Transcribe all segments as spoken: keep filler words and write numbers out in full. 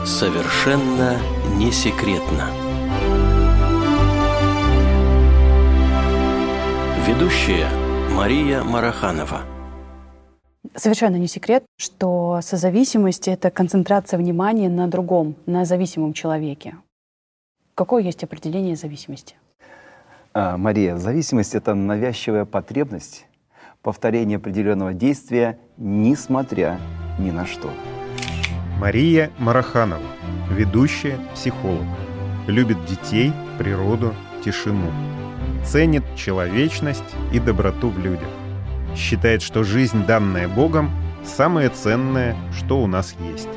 Совершенно не секретно. Ведущая Мария Мараханова. Совершенно не секрет, что созависимость — это концентрация внимания на другом, на зависимом человеке. Какое есть определение зависимости? А, Мария, зависимость — это навязчивая потребность повторения определенного действия, несмотря ни на что. Мария Мараханова, ведущая, психолог. Любит детей, природу, тишину. Ценит человечность и доброту в людях. Считает, что жизнь, данная Богом, самое ценное, что у нас есть.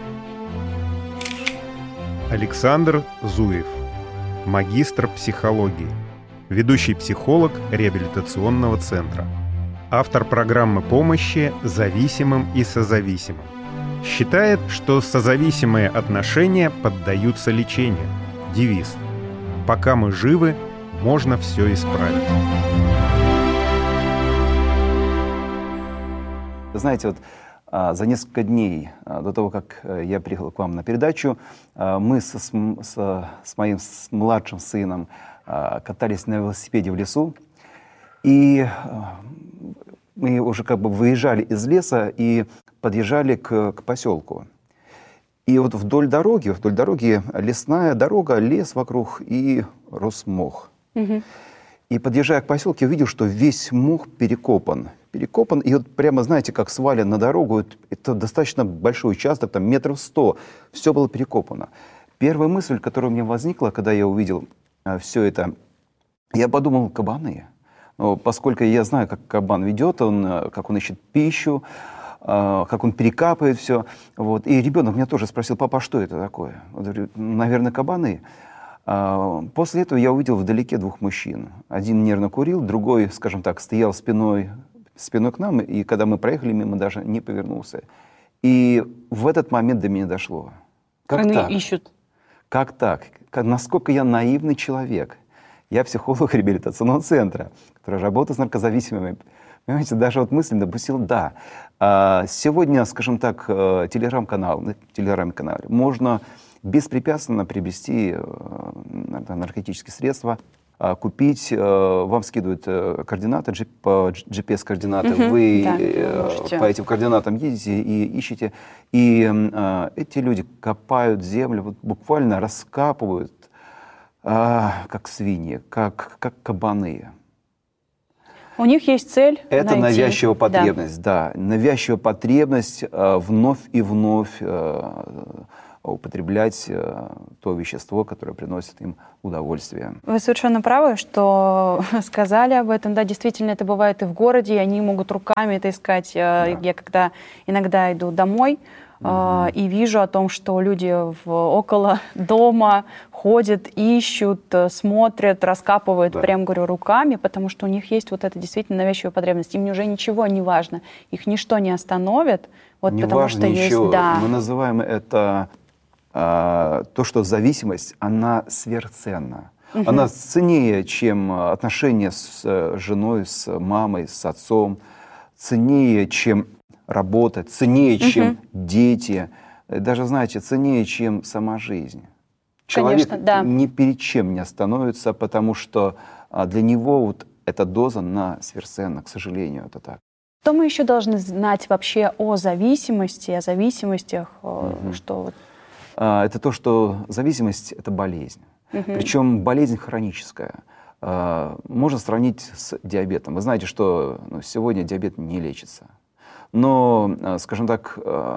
Александр Зуев, магистр психологии, ведущий психолог реабилитационного центра, автор программы помощи зависимым и созависимым. Считает, что созависимые отношения поддаются лечению. Девиз: «Пока мы живы, можно все исправить». Знаете, вот за несколько дней до того, как я приехал к вам на передачу, мы со, с, с моим с младшим сыном катались на велосипеде в лесу, и мы уже как бы выезжали из леса и подъезжали к, к поселку. И вот вдоль дороги, вдоль дороги лесная дорога, лес вокруг и рос мох. Угу. И подъезжая к поселку, я увидел, что весь мох перекопан. Перекопан, и вот прямо, знаете, как свален на дорогу. Это достаточно большой участок, там метров сто. Все было перекопано. Первая мысль, которая у меня возникла, когда я увидел а, все это, я подумал: кабаны. Но поскольку я знаю, как кабан ведет, он, как он ищет пищу, а, как он перекапывает все. Вот. И ребенок меня тоже спросил: папа, а что это такое? Я говорю: наверное, кабаны. А, после этого я увидел вдалеке двух мужчин. Один нервно курил, другой, скажем так, стоял спиной, спиной к нам, и когда мы проехали мимо, даже не повернулся. И в этот момент до меня дошло. Как Они так? ищут. Как так? Как, насколько я наивный человек. Я психолог реабилитационного центра, который работает с наркозависимыми. Понимаете, даже вот мысль допустил: да. А сегодня, скажем так, телеграм-канал, на телеграм-канале можно беспрепятственно приобрести наркотические средства, купить, вам скидывают координаты, джи пи эс-координаты, угу, вы да, по этим координатам едете и ищете. И э, эти люди копают землю, вот буквально раскапывают, э, как свиньи, как, как кабаны. У них есть цель Это найти. навязчивая потребность, да. да. Навязчивая потребность э, вновь и вновь э, употреблять э, то вещество, которое приносит им удовольствие. Вы совершенно правы, что сказали об этом. Да, действительно, это бывает и в городе, и они могут руками это искать. Да. Я когда иногда иду домой mm-hmm. э, и вижу о том, что люди в, около дома ходят, ищут, смотрят, раскапывают, да. прям, говорю, руками, потому что у них есть вот эта действительно навязчивая потребность. Им уже ничего не важно, их ничто не остановит, вот не потому важно что ничего. есть... Да. Мы называем это... то, что зависимость, она сверхценна. Угу. Она ценнее, чем отношения с женой, с мамой, с отцом, ценнее, чем работа, ценнее, угу. чем дети, даже, знаете, ценнее, чем сама жизнь. Человек Конечно, да. ни перед чем не остановится, потому что для него вот эта доза, она сверхценна, к сожалению, это так. Что мы еще должны знать вообще о зависимости, о зависимостях, угу. что... Это то, что зависимость — это болезнь. Uh-huh. Причем болезнь хроническая. Можно сравнить с диабетом. Вы знаете, что ну, сегодня диабет не лечится. Но, скажем так,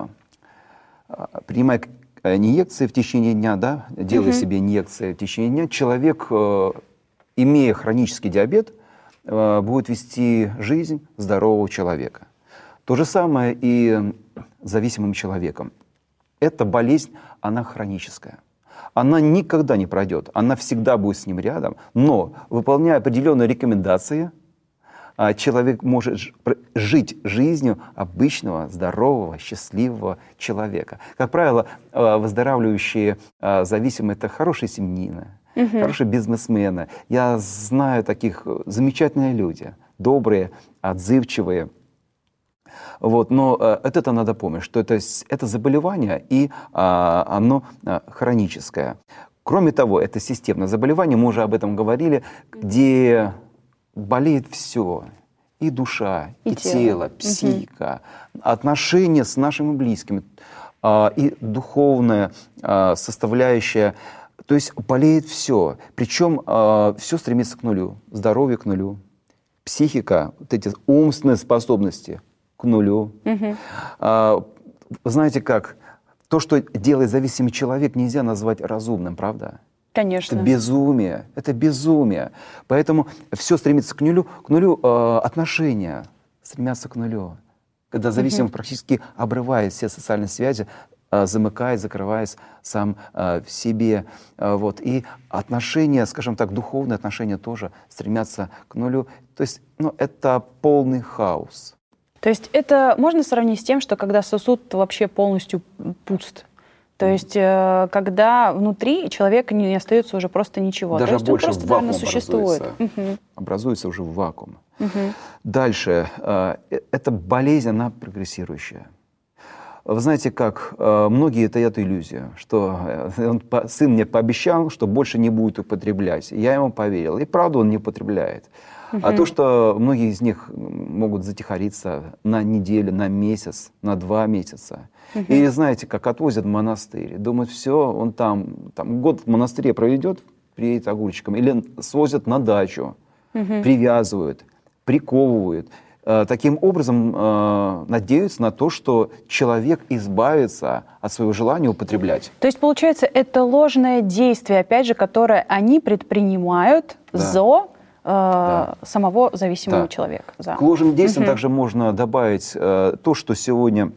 принимая инъекции в течение дня, да, делая uh-huh. себе инъекции в течение дня, человек, имея хронический диабет, будет вести жизнь здорового человека. То же самое и с зависимым человеком. Эта болезнь, она хроническая. Она никогда не пройдет, она всегда будет с ним рядом. Но, выполняя определенные рекомендации, человек может жить жизнью обычного, здорового, счастливого человека. Как правило, выздоравливающие зависимые — это хорошие семьянины, угу. хорошие бизнесмены. Я знаю таких замечательные люди, добрые, отзывчивые. Вот, но э, это надо помнить, что это, это заболевание, и э, оно э, хроническое. Кроме того, это системное заболевание, мы уже об этом говорили, где болеет все. И душа, и, и тело, тело, психика, угу. отношения с нашими близкими, э, и духовная э, составляющая. То есть болеет все. Причем э, все стремится к нулю. Здоровье к нулю. Психика, вот эти умственные способности к нулю. Угу. Э, знаете как, то, что делает зависимый человек, нельзя назвать разумным, правда? Конечно. Это безумие. Это безумие. Поэтому все стремится к нулю. К нулю э, отношения стремятся к нулю. Когда зависимый угу. практически обрывает все социальные связи, замыкаясь, закрываясь сам э, в себе. Э, вот. И отношения, скажем так, духовные отношения тоже стремятся к нулю. То есть ну, это полный хаос. То есть это можно сравнить с тем, что когда сосуд вообще полностью пуст. То есть э, когда внутри человека не остается уже просто ничего. Даже То есть больше он просто, вакуум наверное, существует. Образуется. Угу. Образуется уже вакуум. Угу. Дальше. Э, это болезнь, она прогрессирующая. Вы знаете, как э, многие таят иллюзию, что э, он, по, сын мне пообещал, что больше не будет употреблять. Я ему поверил. И правда он не употребляет. Uh-huh. А то, что многие из них могут затихариться на неделю, на месяц, на два месяца. Uh-huh. И знаете, как отвозят в монастырь. Думают, все, он там, там год в монастыре проведет, приедет огурчиком. Или свозят на дачу, uh-huh. привязывают, приковывают. Таким образом, э, надеются на то, что человек избавится от своего желания употреблять. То есть, получается, это ложное действие, опять же, которое они предпринимают да. за э, да. самого зависимого да. человека. За. К ложным действиям угу. также можно добавить э, то, что сегодня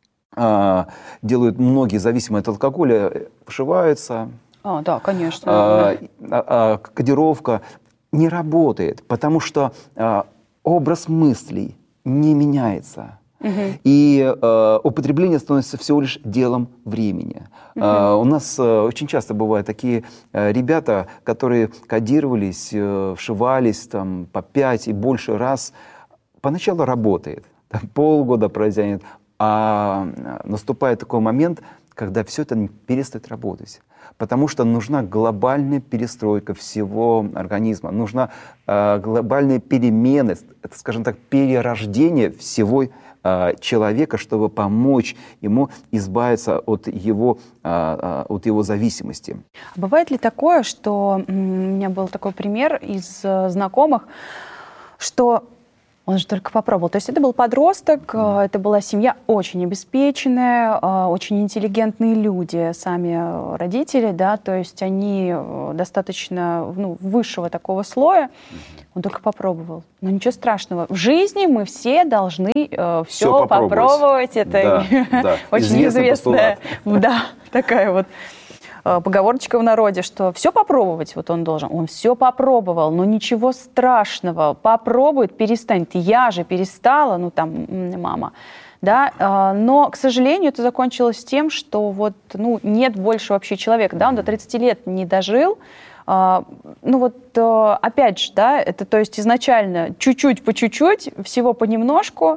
э, делают многие зависимые от алкоголя, пошиваются. А, да, конечно. Э, э, э, кодировка не работает, потому что э, образ мыслей не меняется. Uh-huh. И э, употребление становится всего лишь делом времени. Uh-huh. Э, у нас э, очень часто бывают такие э, ребята, которые кодировались, э, вшивались там, по пять и больше раз. Поначалу работает, там, полгода протянет, а наступает такой момент, когда все это перестает работать. Потому что нужна глобальная перестройка всего организма, нужна э, глобальная перемена, это, скажем так, перерождение всего э, человека, чтобы помочь ему избавиться от его, э, от его зависимости. Бывает ли такое, что у меня был такой пример из знакомых, что он же только попробовал. То есть это был подросток, mm. это была семья очень обеспеченная, очень интеллигентные люди, сами родители, да, то есть они достаточно ну, высшего такого слоя. Mm-hmm. Он только попробовал. Но ничего страшного. В жизни мы все должны э, все, все попробовать. Это да, да. очень известная да, такая вот поговорочка в народе, что все попробовать вот он должен. Он все попробовал, но ничего страшного. Попробует, перестанет. Я же перестала, ну там мама. Да? Но, к сожалению, это закончилось тем, что вот, ну, нет больше вообще человека. Да? Он до тридцати лет не дожил. Ну вот, опять же, да, это то есть изначально чуть-чуть по чуть-чуть, всего понемножку,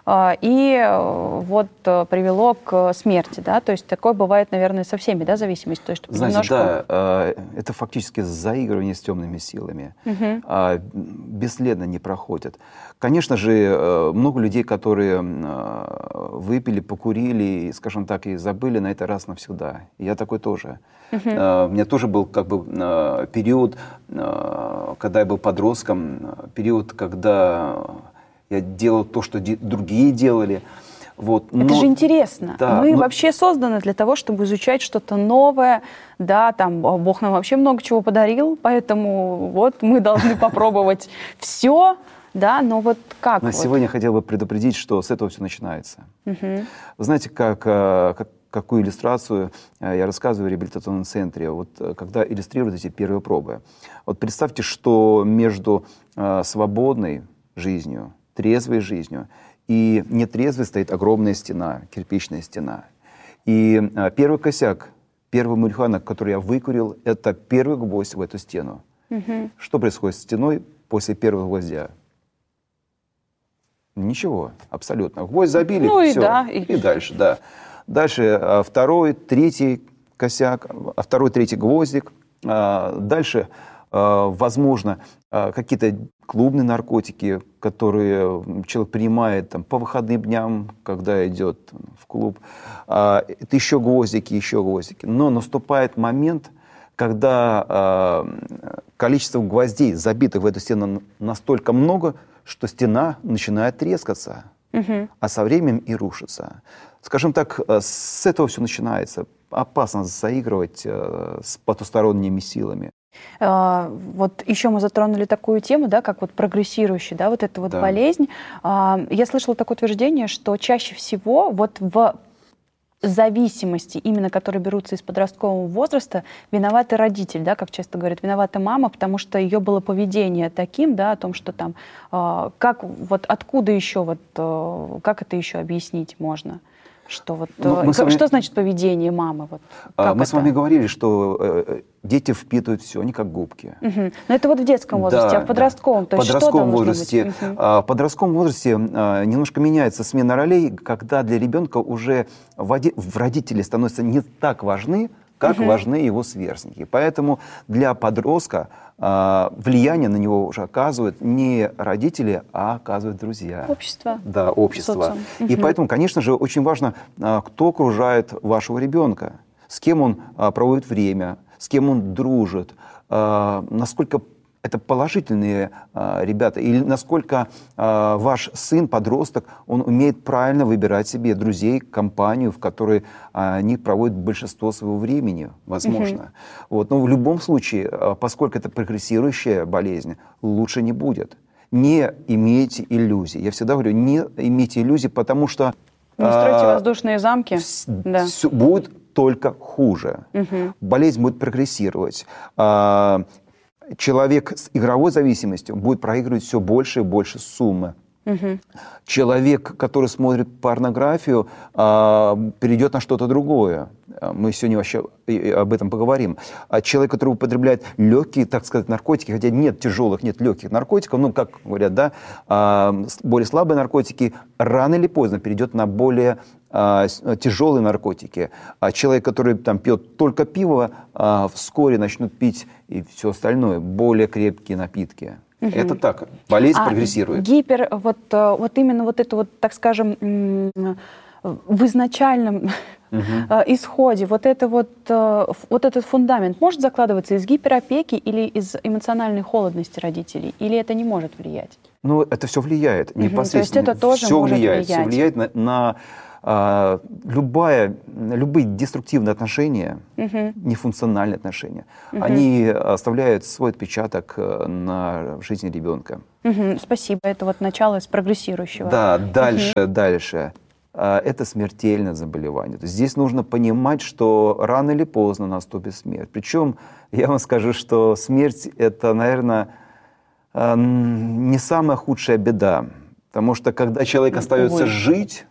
и вот привело к смерти, да, то есть такое бывает, наверное, со всеми, да, зависимость, то есть знаете, немножко... да, это фактически заигрывание с темными силами, угу. бесследно не проходят. Конечно же, много людей, которые выпили, покурили, скажем так, и забыли на это раз навсегда. Я такой тоже. Угу. У меня тоже был как бы период, когда я был подростком, период, когда я делал то, что другие делали. Вот. Но, это же интересно. Да, мы но... вообще созданы для того, чтобы изучать что-то новое. Да, там Бог нам вообще много чего подарил, поэтому вот мы должны попробовать все. Да, но вот как? Но вот? Сегодня я хотел бы предупредить, что с этого все начинается. Угу. Вы знаете, как, как, какую иллюстрацию я рассказываю в реабилитационном центре, вот, когда иллюстрируют эти первые пробы. Вот представьте, что между э, свободной жизнью, трезвой жизнью и нетрезвой стоит огромная стена, кирпичная стена. И э, первый косяк, первый марихуана, который я выкурил, это первый гвоздь в эту стену. Угу. Что происходит с стеной после первого гвоздя? Ничего, абсолютно. Гвоздь забили, ну, все, и, да, и... и дальше, да. Дальше второй, третий косяк, второй, третий гвоздик. Дальше, возможно, какие-то клубные наркотики, которые человек принимает там, по выходным дням, когда идет в клуб. Это еще гвоздики, еще гвоздики. Но наступает момент, когда количество гвоздей, забитых в эту стену, настолько много, что стена начинает трескаться, угу. а со временем и рушится. Скажем так, с этого все начинается. Опасно заигрывать с потусторонними силами. А, вот еще мы затронули такую тему, да, как вот прогрессирующая, да, вот эта вот да. болезнь. А, я слышала такое утверждение, что чаще всего вот в зависимости, именно которые берутся из подросткового возраста, виноваты родитель, да, как часто говорят, виновата мама, потому что ее было поведение таким, да, о том, что там, э, как, вот откуда еще, вот, э, как это еще объяснить можно? Что, вот, ну, вами... что значит поведение мамы? Вот, а, мы это? с вами говорили, что э, дети впитывают все, они как губки. Угу. Но это вот в детском возрасте, да, а в подростковом? Да. То есть в подростковом что возрасте, быть? Угу. а, в подростковом возрасте а, немножко меняется смена ролей, когда для ребенка уже води... в родители становятся не так важны, как угу. важны его сверстники. Поэтому для подростка а, влияние на него уже оказывают не родители, а оказывают друзья. Общество. Да, общество. Угу. И поэтому, конечно же, очень важно, а, кто окружает вашего ребенка, с кем он а, проводит время, с кем он дружит, а, насколько это положительные а, ребята, или насколько а, ваш сын, подросток, он умеет правильно выбирать себе друзей, компанию, в которой а, они проводят большинство своего времени, возможно. Mm-hmm. Вот. Но в любом случае, а, поскольку это прогрессирующая болезнь, лучше не будет. Не имейте иллюзий. Я всегда говорю, не имейте иллюзий, потому что... Не стройте а, воздушные замки. Вс- да. Все будет только хуже. Mm-hmm. Болезнь будет прогрессировать. А, Человек с игровой зависимостью будет проигрывать все больше и больше суммы. Угу. Человек, который смотрит порнографию, перейдет на что-то другое. Мы сегодня вообще об этом поговорим. А человек, который употребляет легкие, так сказать, наркотики, хотя нет тяжелых, нет легких наркотиков, ну, как говорят, да, более слабые наркотики, рано или поздно перейдет на более тяжелые наркотики. А человек, который там пьет только пиво, вскоре начнут пить и все остальное, более крепкие напитки. Угу. Это так, болезнь а прогрессирует. Гипер, вот, вот именно вот это вот, так скажем, в изначальном угу. исходе, вот, это вот, вот этот фундамент может закладываться из гиперопеки или из эмоциональной холодности родителей? Или это не может влиять? Ну, это все влияет непосредственно. То есть это тоже все может влияет, влиять? Все влияет на... на Uh, любая, любые деструктивные отношения, uh-huh. нефункциональные отношения, uh-huh. они оставляют свой отпечаток на жизни ребенка. Uh-huh. Спасибо. Это вот начало с прогрессирующего. Да, дальше, uh-huh. дальше. Uh, это смертельное заболевание. То есть здесь нужно понимать, что рано или поздно наступит смерть. Причем я вам скажу, что смерть — это, наверное, uh, не самая худшая беда. Потому что когда человек остается Ой. жить,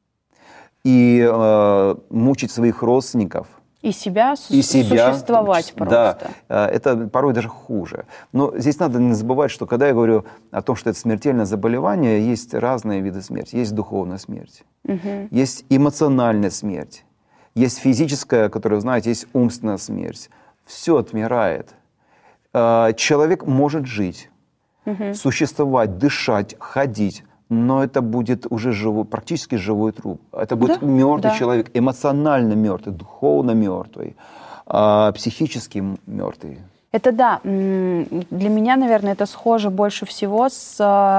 и э, мучить своих родственников. И себя, и себя существовать просто. Да, это порой даже хуже. Но здесь надо не забывать, что когда я говорю о том, что это смертельное заболевание, есть разные виды смерти. Есть духовная смерть, угу. есть эмоциональная смерть, есть физическая, которую, знаете, есть умственная смерть. Все отмирает. Человек может жить, угу. существовать, дышать, ходить, но это будет уже живой, практически живой труп. Это будет да? мертвый да. человек, эмоционально мертвый, духовно мертвый, а, психически мертвый. Это да. Для меня, наверное, это схоже больше всего с,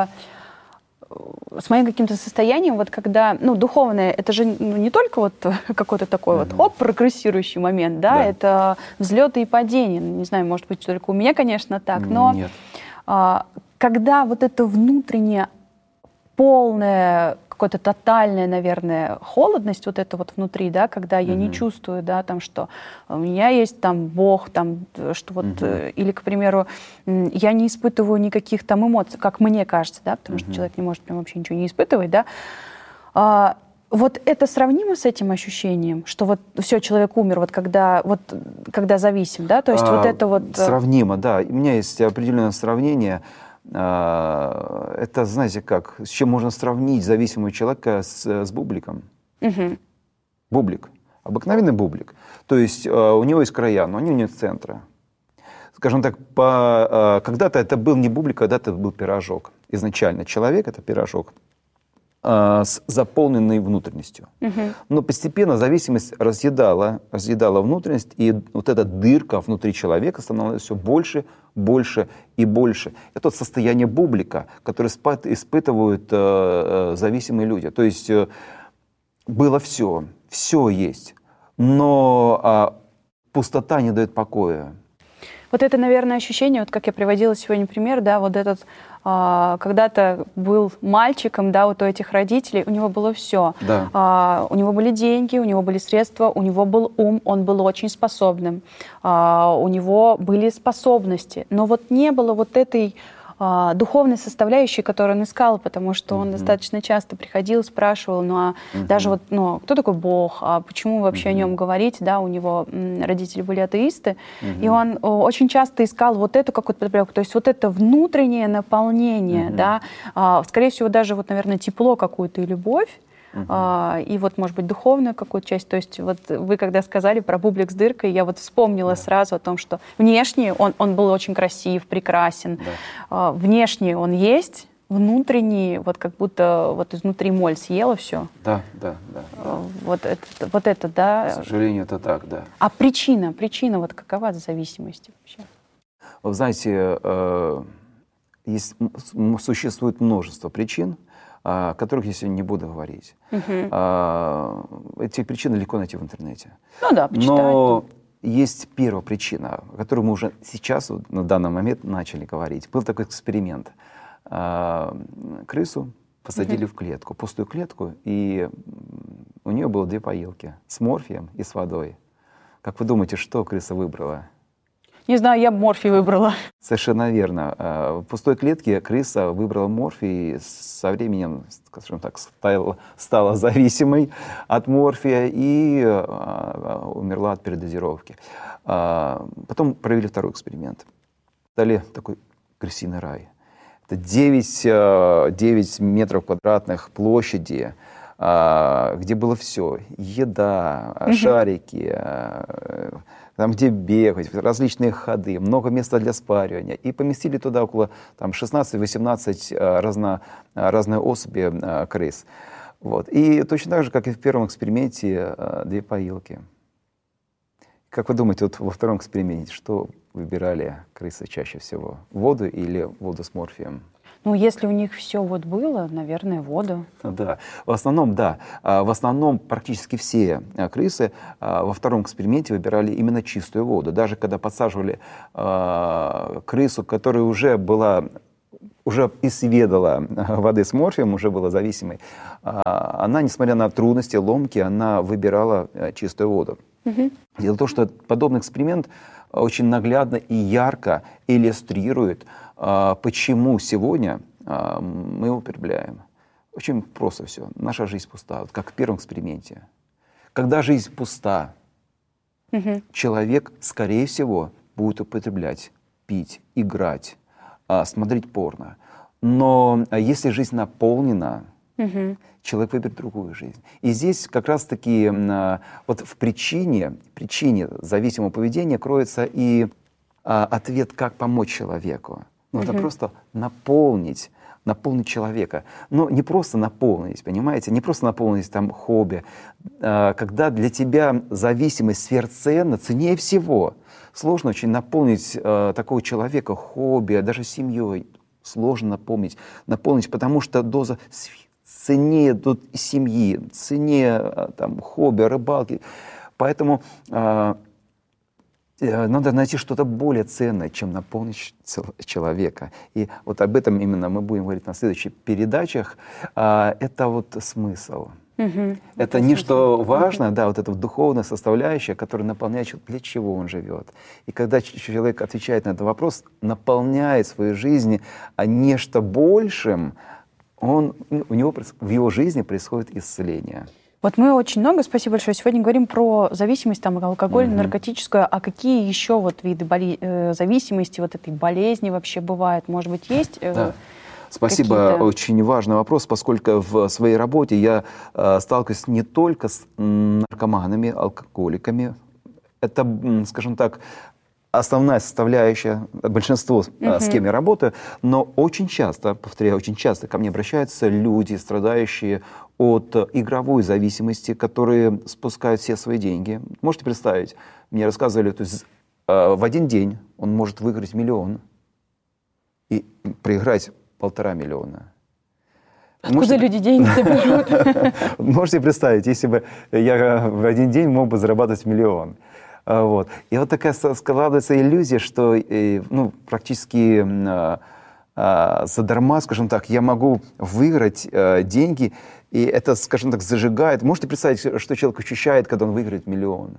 с моим каким-то состоянием, вот когда, ну, духовное, это же ну, не только вот какой-то такой mm-hmm. вот, хоп, прогрессирующий момент, да, да, это взлеты и падения. Не знаю, может быть, только у меня, конечно, так, но Нет. А, когда вот это внутреннее полная, какая-то тотальная, наверное, холодность вот это вот внутри, да, когда я mm-hmm. не чувствую, да, там, что у меня есть там Бог, там, что вот, mm-hmm. или, к примеру, я не испытываю никаких там эмоций, как мне кажется, да, потому mm-hmm. что человек не может прям вообще ничего не испытывать, да. А, вот это сравнимо с этим ощущением, что вот все, человек умер, вот когда, вот, когда зависим, да, то есть а, вот это вот... Сравнимо, да. У меня есть определенное сравнение. Это, знаете, как, с чем можно сравнить зависимого человека с, с бубликом. Угу. Бублик. Обыкновенный бублик. То есть у него есть края, но у него нет центра. Скажем так, по, когда-то это был не бублик, когда-то это был пирожок. Изначально человек — это пирожок с заполненной внутренностью. Uh-huh. Но постепенно зависимость разъедала, разъедала внутренность, и вот эта дырка внутри человека становилась все больше, больше и больше. Это вот состояние бублика, которое испытывают э, зависимые люди. То есть э, было все, все есть, но э, пустота не дает покоя. Вот это, наверное, ощущение, вот как я приводила сегодня пример, да, вот этот, а, когда-то был мальчиком, да, вот у этих родителей, у него было все. Да. А, у него были деньги, у него были средства, у него был ум, он был очень способным, а, у него были способности, но вот не было вот этой а, духовной составляющей, которую он искал, потому что он mm-hmm. достаточно часто приходил, спрашивал, ну а mm-hmm. даже вот, ну, кто такой Бог, а почему вообще mm-hmm. о нем говорить, да, у него м, родители были атеисты, mm-hmm. и он о, очень часто искал вот эту какую-то подоплеку, то есть вот это внутреннее наполнение, mm-hmm. да, а, скорее всего даже вот, наверное, тепло какую-то и любовь, Uh-huh. А, и вот, может быть, духовную какую-то часть. То есть вот вы, когда сказали про бублик с дыркой, я вот вспомнила yeah. сразу о том, что внешне он, он был очень красив, прекрасен. Yeah. А, внешне он есть, внутренний, вот как будто вот изнутри моль съела все. Да, да, да. А, вот, это, вот это, да. К сожалению, это так, да. А причина, причина вот какова зависимости вообще? Вы знаете, э, есть, существует множество причин, о которых я сегодня не буду говорить. Uh-huh. А, эти причины легко найти в интернете. Ну да, почитать. Но есть первая причина, о которой мы уже сейчас, вот, на данный момент, начали говорить. Был такой эксперимент. А, крысу посадили uh-huh. в клетку, пустую клетку, и у нее было две поилки с морфием и с водой. Как вы думаете, что крыса выбрала? Не знаю, я бы морфий выбрала. Совершенно верно. В пустой клетке крыса выбрала морфий, со временем, скажем так, стала, стала зависимой от морфия и умерла от передозировки. Потом провели второй эксперимент. Дали такой крысиный рай. Это девять, девять метров квадратных площади, где было все. Еда, шарики, там, где бегать, различные ходы, много места для спаривания. И поместили туда около там, шестнадцать-восемнадцать разно, разные особи крыс. Вот. И точно так же, как и в первом эксперименте, две поилки. Как вы думаете, вот во втором эксперименте, что выбирали крысы чаще всего? Воду или воду с морфием? Ну, если у них все вот было, наверное, воду. Да, в основном, да. В основном практически все крысы во втором эксперименте выбирали именно чистую воду. Даже когда подсаживали крысу, которая уже была, уже исведала воды с морфием, уже была зависимой, она, несмотря на трудности, ломки, она выбирала чистую воду. Угу. Дело в том, что подобный эксперимент очень наглядно и ярко иллюстрирует, почему сегодня мы употребляем. Очень просто все. Наша жизнь пуста, вот как в первом эксперименте. Когда жизнь пуста, угу. человек, скорее всего, будет употреблять, пить, играть, смотреть порно. Но если жизнь наполнена, угу. человек выберет другую жизнь. И здесь как раз-таки вот в причине, причине зависимого поведения кроется и ответ, как помочь человеку. Ну, uh-huh. это просто наполнить, наполнить человека. Но не просто наполнить, понимаете? Не просто наполнить там хобби. А, когда для тебя зависимость сверхценна, ценнее всего. Сложно очень наполнить а, такого человека хобби, даже семьей. Сложно наполнить, наполнить, потому что доза ценнее тут семьи, ценнее там, хобби, рыбалки. Поэтому а, надо найти что-то более ценное, чем наполнить человека. И вот об этом именно мы будем говорить на следующих передачах. Это вот смысл. Угу. Это, это нечто важное, угу. да, вот эта вот духовная составляющая, которая наполняет, для чего он живет. И когда человек отвечает на этот вопрос, наполняет свою жизнь нечто большим, он, у него, в его жизни происходит исцеление. Вот мы очень много, спасибо большое, сегодня говорим про зависимость, там, алкогольную, Мгм. наркотическую. А какие еще вот виды боли- э, зависимости, вот этой болезни вообще бывают? Может быть, есть? э, Да. Спасибо, какие-то- очень важный вопрос, поскольку в своей работе я э, сталкиваюсь не только с м, наркоманами, алкоголиками. Это, м, скажем так, основная составляющая, большинство, э, с кем я работаю, но очень часто, повторяю, очень часто ко мне обращаются люди, страдающие от э, игровой зависимости, которые спускают все свои деньги. Можете представить, мне рассказывали, то есть э, в один день он может выиграть миллион и проиграть полтора миллиона. Откуда Можете- люди деньги берут? Можете представить, если бы я в один день мог бы зарабатывать миллион. А, Вот. И вот такая со- складывается иллюзия, что э, ну, практически м, а, а, задарма, скажем так, я могу выиграть э, деньги, и это, скажем так, зажигает. Можете представить, что человек ощущает, когда он выиграет миллион?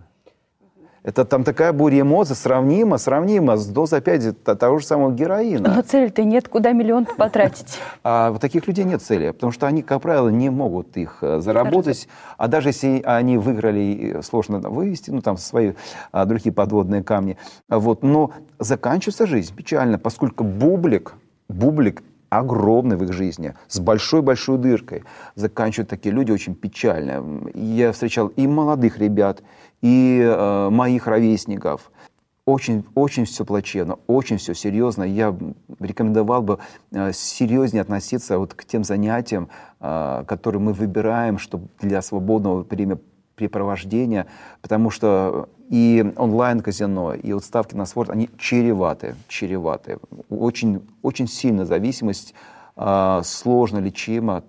Это там такая буря эмоций, сравнима, сравнима с дозой, опять, т- того же самого героина. Но цели-то нет, куда миллион потратить. А у таких людей нет цели, потому что они, как правило, не могут их э, заработать. А даже если они выиграли, э, сложно вывести, ну, там, свои а, другие подводные камни. А Вот. Но заканчивается жизнь печально, поскольку бублик, бублик огромный в их жизни, с большой-большой дыркой. Заканчивают такие люди очень печально. Я встречал и молодых ребят, и э, моих ровесников. Очень, очень все плачевно, очень все серьезно. Я рекомендовал бы э, серьезнее относиться вот к тем занятиям, э, которые мы выбираем, чтобы для свободного времяпрепровождения, потому что и онлайн-казино, и вот ставки на спорт, они чреваты, чреваты. Очень, очень сильная зависимость, э, сложно лечима.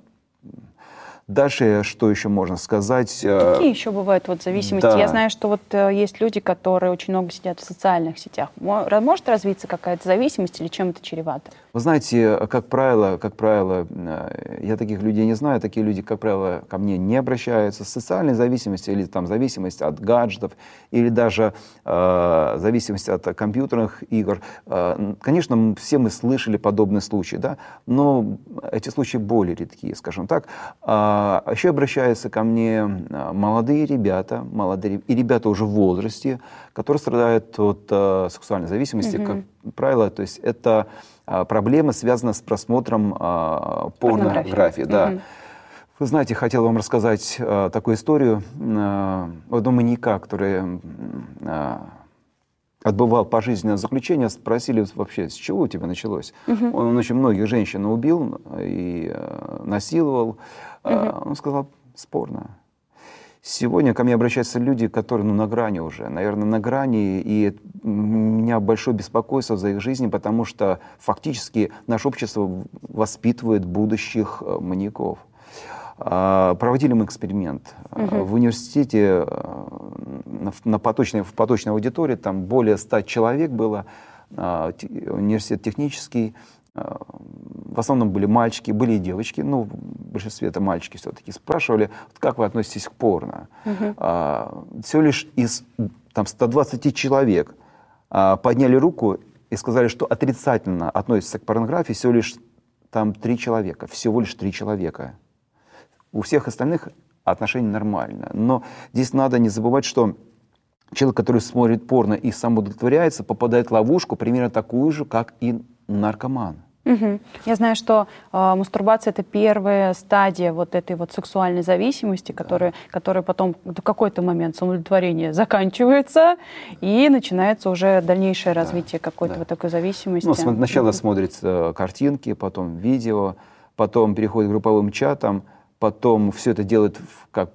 Дальше, что еще можно сказать? э, Какие еще бывают вот зависимости? Да. Я знаю, что вот э, есть люди, которые очень много сидят в социальных сетях. Мо- ра- Может развиться какая-то зависимость или чем это чревато? Вы знаете, как правило, как правило, э, я таких людей не знаю, такие люди, как правило, ко мне не обращаются. Социальная зависимость или там зависимость от гаджетов, или даже э, зависимость от компьютерных игр. Э, конечно, м, все мы слышали подобные случаи, да, но эти случаи более редкие, скажем так. А еще обращаются ко мне э, молодые ребята, молодые, и ребята уже в возрасте, которые страдают от э, сексуальной зависимости, как правило, то есть это а, проблема связана с просмотром а, Порнографии. порнографии. Да. Мгм. Вы знаете, хотел вам рассказать а, такую историю а, одного маньяка, который м, а, отбывал пожизненное заключение, спросили вообще, с чего у тебя началось? Он, он очень многих женщин убил и а, насиловал. А, он сказал, с порно. Сегодня ко мне обращаются люди, которые ну, на грани уже, наверное, на грани, и у меня большое беспокойство за их жизнь, потому что фактически наше общество воспитывает будущих э, маньяков. А, Проводили мы эксперимент. А, В университете э, на- на поточной, в поточной аудитории там более ста человек было, а, те- университет технический. А, В основном были мальчики, были и девочки, ну, в большинстве это мальчики все-таки. Спрашивали, вот как вы относитесь к порно? А, всего лишь из там, ста двадцати человек а, подняли руку и сказали, что отрицательно относятся к порнографии всего лишь там три человека. Всего лишь три человека. У всех остальных отношение нормально. Но здесь надо не забывать, что человек, который смотрит порно и самоудовлетворяется, попадает в ловушку примерно такую же, как и наркоман. Мгм. Я знаю, что э, мастурбация — это первая стадия вот этой вот сексуальной зависимости, которая, которая потом в какой-то момент самоудовлетворения заканчивается, и начинается уже дальнейшее развитие какой-то да. вот такой зависимости. Ну, см- сначала Мгм. смотрит э, картинки, потом видео, потом переходит к групповым чатам, потом все это делает в, как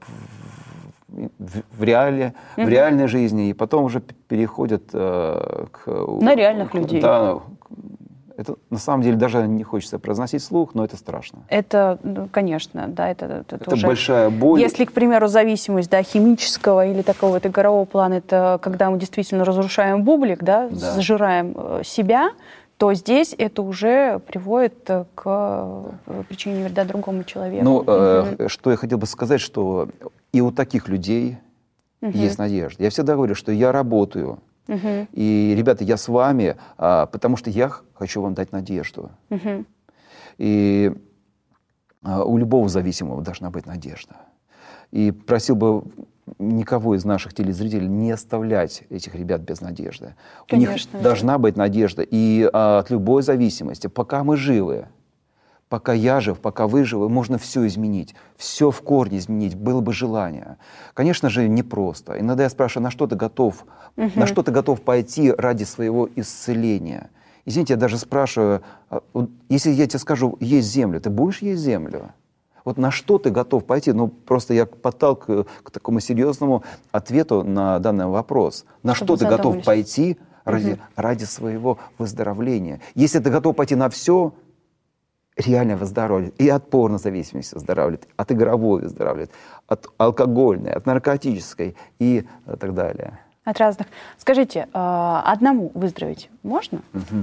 в, в, в реале, в реальной жизни, и потом уже п- переходит э, к... На реальных к- людей. Да, это на самом деле даже не хочется произносить вслух, но это страшно. Это, ну, конечно, да, это, это, Это уже... большая боль. Если, к примеру, зависимость, да, химического или такого вот игрового плана, это когда мы действительно разрушаем бублик, да, Да. зажираем э, себя, то здесь это уже приводит э, к э, причине вреда другому человеку. Ну, э, что я хотел бы сказать, что и у таких людей Мгм. есть надежда. Я всегда говорю, что я работаю. Мгм. И, ребята, я с вами, а, потому что я х- хочу вам дать надежду. Мгм. И а, у любого зависимого должна быть надежда. И просил бы никого из наших телезрителей не оставлять этих ребят без надежды. Конечно, У них да. должна быть надежда и а, от любой зависимости. Пока мы живы, пока я жив, пока вы живы, можно все изменить, все в корне изменить, было бы желание. Конечно же, непросто. Иногда я спрашиваю, на что ты готов, угу. на что ты готов пойти ради своего исцеления? Извините, я даже спрашиваю, если я тебе скажу, есть землю, ты будешь есть землю? Вот на что ты готов пойти? Ну, просто я подталкиваю к такому серьезному ответу на данный вопрос. На Чтобы что ты готов пойти ради, угу. ради своего выздоровления? Если ты готов пойти на все, реально выздоравливает. И от порнозависимости выздоравливает, от игровой выздоравливает, от алкогольной, от наркотической и так далее. От разных. Скажите, одному выздороветь можно? Угу.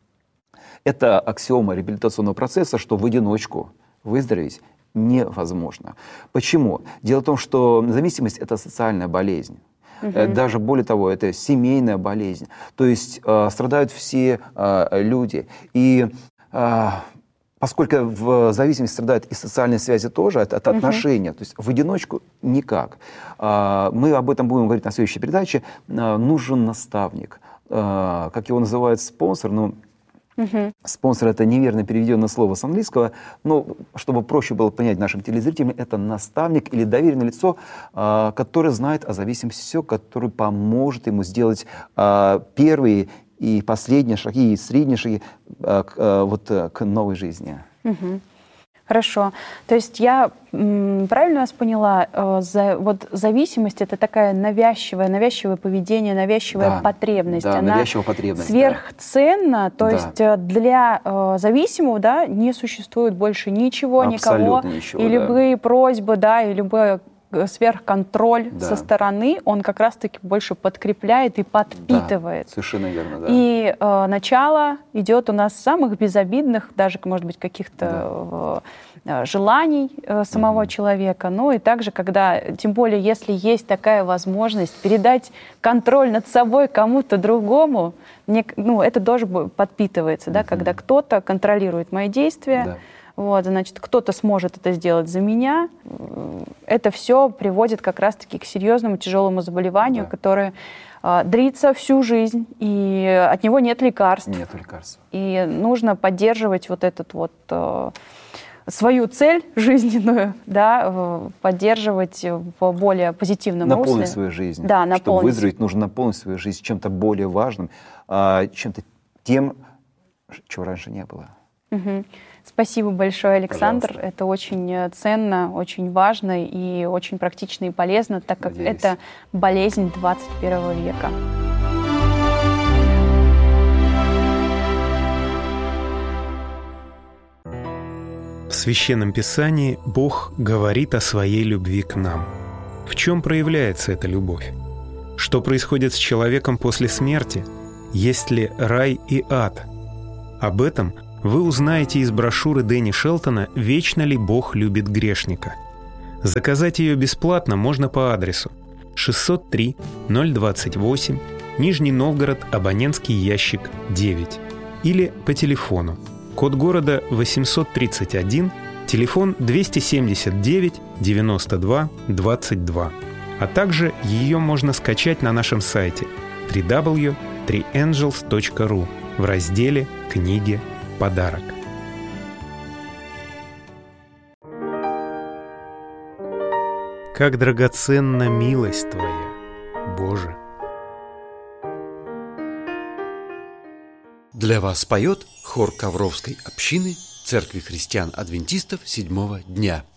Это аксиома реабилитационного процесса, что в одиночку выздороветь невозможно. Почему? Дело в том, что зависимость – это социальная болезнь. Угу. Даже более того, это семейная болезнь. То есть э, страдают все э, люди. И э, поскольку в зависимости страдают и социальные связи тоже, это, это угу. отношения. То есть в одиночку никак. Э, мы об этом будем говорить на следующей передаче. Э, нужен наставник. Э, как его называют спонсор, ну, Uh-huh. Спонсор — это неверно переведенное слово с английского, но чтобы проще было понять нашим телезрителям, это наставник или доверенное лицо, э, которое знает о зависимости все, который поможет ему сделать э, первые и последние шаги, и средние шаги э, к, э, вот, э, к новой жизни. Uh-huh. Хорошо. То есть я м, правильно вас поняла, э, за, вот зависимость — это такая навязчивая, навязчивое поведение, навязчивая да, потребность. Да, Она навязчивая потребность. Сверхценна, да. то да. есть э, для э, зависимого да, не существует больше ничего, Абсолютно никого, ничего, и да. любые просьбы, да, и любое сверхконтроль да. со стороны, он как раз-таки больше подкрепляет и подпитывает. Да, совершенно верно, да. И э, начало идет у нас с самых безобидных, даже, может быть, каких-то да. э, желаний э, самого mm-hmm. человека. Ну и также, когда, тем более, если есть такая возможность передать контроль над собой кому-то другому, мне, ну, это тоже подпитывается, mm-hmm. да, когда кто-то контролирует мои действия. Да. Вот, значит, кто-то сможет это сделать за меня. Это все приводит как раз-таки к серьезному тяжелому заболеванию, да. которое э, длится всю жизнь, и от него нет лекарств. Нет лекарств. И нужно поддерживать вот этот вот э, свою цель жизненную, да, поддерживать в более позитивном русле. Наполнить свою жизнь. Да, наполнить. Чтобы выздороветь, нужно наполнить свою жизнь чем-то более важным, э, чем-то тем, чего раньше не было. Угу. Спасибо большое, Александр. Пожалуйста. Это очень ценно, очень важно и очень практично и полезно, так как Надеюсь. Это болезнь двадцать первого века. В Священном Писании Бог говорит о своей любви к нам. В чем проявляется эта любовь? Что происходит с человеком после смерти? Есть ли рай и ад? Об этом вы узнаете из брошюры Дэнни Шелтона «Вечно ли Бог любит грешника?». Заказать ее бесплатно можно по адресу шестьсот три ноль двадцать восемь, Нижний Новгород, абонентский ящик девять, или по телефону, код города восемьсот тридцать один, телефон двести семьдесят девять девяносто два двадцать два, а также ее можно скачать на нашем сайте дабл ю дабл ю дабл ю точка три энджелс точка ру в разделе «Книги. Подарок». Как драгоценна милость Твоя, Боже! Для вас поет хор Ковровской общины Церкви христиан-адвентистов седьмого дня.